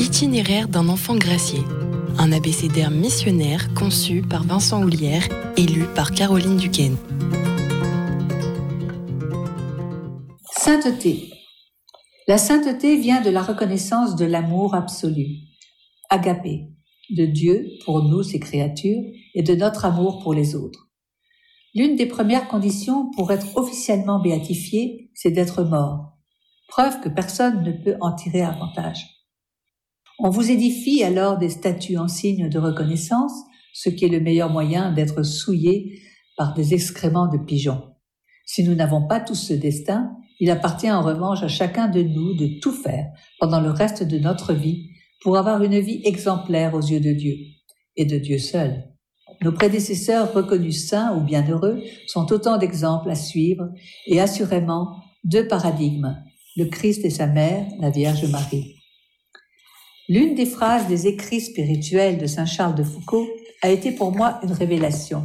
Itinéraire d'un enfant gracié, un abécédaire missionnaire conçu par Vincent Houlière et lu par Caroline Duquesne. Sainteté. La sainteté vient de la reconnaissance de l'amour absolu, agapé, de Dieu pour nous, ses créatures, et de notre amour pour les autres. L'une des premières conditions pour être officiellement béatifié, c'est d'être mort, preuve que personne ne peut en tirer avantage. On vous édifie alors des statues en signe de reconnaissance, ce qui est le meilleur moyen d'être souillé par des excréments de pigeons. Si nous n'avons pas tous ce destin, il appartient en revanche à chacun de nous de tout faire pendant le reste de notre vie pour avoir une vie exemplaire aux yeux de Dieu, et de Dieu seul. Nos prédécesseurs reconnus saints ou bienheureux sont autant d'exemples à suivre et assurément deux paradigmes, le Christ et sa mère, la Vierge Marie. L'une des phrases des écrits spirituels de saint Charles de Foucauld a été pour moi une révélation.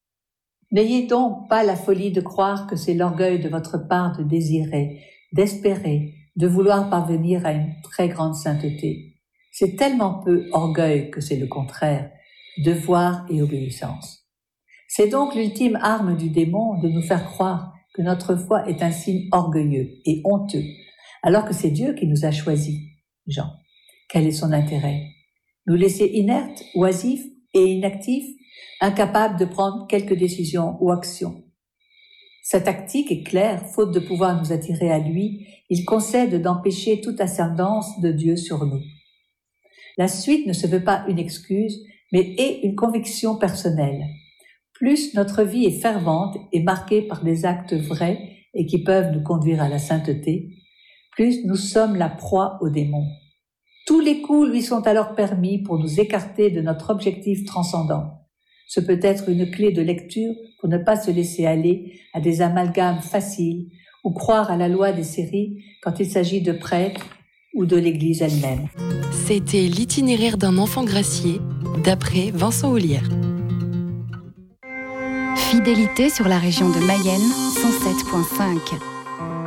N'ayez donc pas la folie de croire que c'est l'orgueil de votre part de désirer, d'espérer, de vouloir parvenir à une très grande sainteté. C'est tellement peu orgueil que c'est le contraire, devoir et obéissance. C'est donc l'ultime arme du démon de nous faire croire que notre foi est un signe orgueilleux et honteux, alors que c'est Dieu qui nous a choisis. Jean, quel est son intérêt? Nous laisser inertes, oisifs et inactifs, incapables de prendre quelque décision ou action. Sa tactique est claire, faute de pouvoir nous attirer à lui, il concède d'empêcher toute ascendance de Dieu sur nous. La suite ne se veut pas une excuse, mais est une conviction personnelle. Plus notre vie est fervente et marquée par des actes vrais et qui peuvent nous conduire à la sainteté, plus nous sommes la proie au démon. Tous les coups lui sont alors permis pour nous écarter de notre objectif transcendant. Ce peut être une clé de lecture pour ne pas se laisser aller à des amalgames faciles ou croire à la loi des séries quand il s'agit de prêtres ou de l'Église elle-même. C'était l'itinéraire d'un enfant gracié, d'après Vincent Houlière. Fidélité sur la région de Mayenne, 107.5.